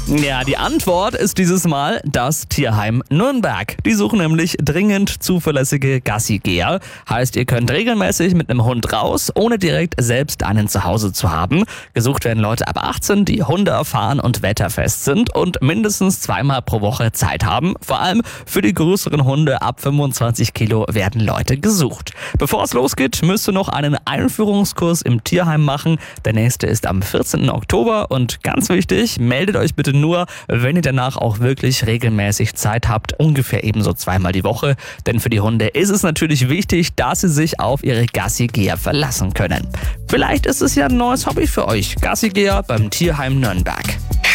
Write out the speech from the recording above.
Ja, die Antwort ist dieses Mal das Tierheim Nürnberg. Die suchen nämlich dringend zuverlässige Gassigeher. Heißt, ihr könnt regelmäßig mit einem Hund raus, ohne direkt selbst einen zu Hause zu haben. Gesucht werden Leute ab 18, die Hunde erfahren und wetterfest sind und mindestens 2-mal pro Woche Zeit haben. Vor allem für die größeren Hunde ab 25 Kilo werden Leute gesucht. Bevor es losgeht, müsst ihr noch einen Einführungskurs im Tierheim machen. Der nächste ist am 14. Oktober und ganz wichtig, meldet euch bitte nur, wenn ihr danach auch wirklich regelmäßig Zeit habt, ungefähr ebenso 2-mal die Woche. Denn für die Hunde ist es natürlich wichtig, dass sie sich auf ihre Gassigeher verlassen können. Vielleicht ist es ja ein neues Hobby für euch. Gassigeher beim Tierheim Nürnberg.